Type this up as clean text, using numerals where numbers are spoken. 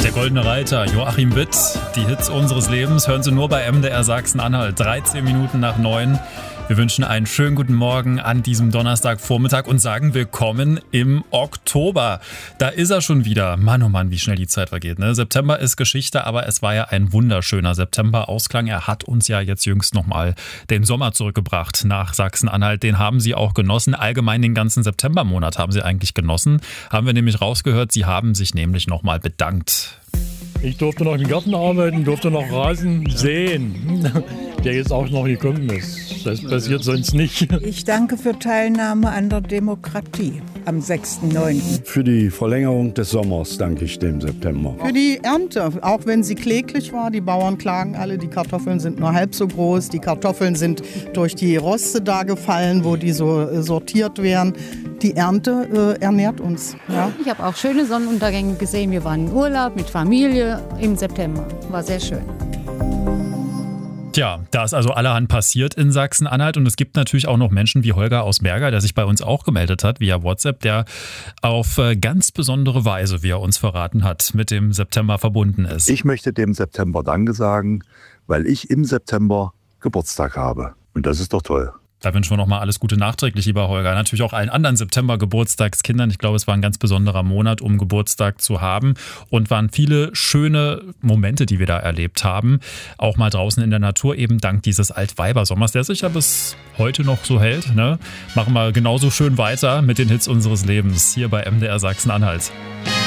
Der Goldene Reiter, Joachim Witt, die Hits unseres Lebens hören Sie nur bei MDR Sachsen-Anhalt, 13 Minuten nach 9. Wir wünschen einen schönen guten Morgen an diesem Donnerstagvormittag und sagen willkommen im Oktober. Da ist er schon wieder. Mann, oh Mann, wie schnell die Zeit vergeht. Ne? September ist Geschichte, aber es war ja ein wunderschöner September-Ausklang. Er hat uns ja jetzt jüngst nochmal den Sommer zurückgebracht nach Sachsen-Anhalt. Den haben Sie auch genossen. Allgemein den ganzen Septembermonat haben Sie eigentlich genossen. Haben wir nämlich rausgehört, Sie haben sich nämlich nochmal bedankt. Ich durfte noch im Garten arbeiten, durfte noch Rasen säen, der jetzt auch noch gekommen ist. Das passiert sonst nicht. Ich danke für Teilnahme an der Demokratie am 6.9. Für die Verlängerung des Sommers danke ich dem September. Für die Ernte, auch wenn sie kläglich war. Die Bauern klagen alle, die Kartoffeln sind nur halb so groß. Die Kartoffeln sind durch die Roste da gefallen, wo die so sortiert werden. Die Ernte ernährt uns. Ja. Ich habe auch schöne Sonnenuntergänge gesehen. Wir waren in Urlaub mit Familie im September. War sehr schön. Tja, da ist also allerhand passiert in Sachsen-Anhalt und es gibt natürlich auch noch Menschen wie Holger aus Berga, der sich bei uns auch gemeldet hat via WhatsApp, der auf ganz besondere Weise, wie er uns verraten hat, mit dem September verbunden ist. Ich möchte dem September Danke sagen, weil ich im September Geburtstag habe. Und das ist doch toll. Da wünschen wir nochmal alles Gute nachträglich, lieber Holger. Natürlich auch allen anderen September-Geburtstagskindern. Ich glaube, es war ein ganz besonderer Monat, um Geburtstag zu haben. Und waren viele schöne Momente, die wir da erlebt haben. Auch mal draußen in der Natur, eben dank dieses Altweibersommers, der sich ja bis heute noch so hält. Ne? Machen wir genauso schön weiter mit den Hits unseres Lebens hier bei MDR Sachsen-Anhalt.